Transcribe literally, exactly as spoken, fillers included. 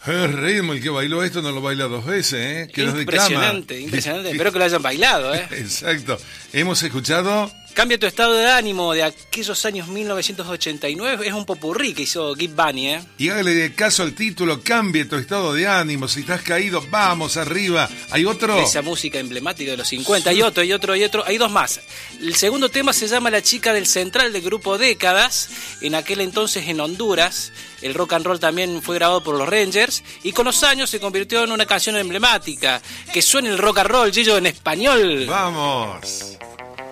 El ritmo, el que bailó esto no lo baila dos veces, ¿eh? Que no es de cama. Impresionante, impresionante. Espero que lo hayan bailado, ¿eh? Exacto. Hemos escuchado... Cambia tu estado de ánimo de aquellos años mil novecientos ochenta y nueve. Es un popurrí que hizo Git Bunny, ¿eh? Y hágale caso al título, cambie tu estado de ánimo. Si estás caído, vamos arriba. ¿Hay otro? Esa música emblemática de los cincuenta. Hay otro, hay otro, hay otro. Hay dos más. El segundo tema se llama La chica del Central del grupo Décadas. En aquel entonces en Honduras. El rock and roll también fue grabado por los Rangers. Y con los años se convirtió en una canción emblemática. Que suene el rock and roll, Gillo, en español. ¡Vamos!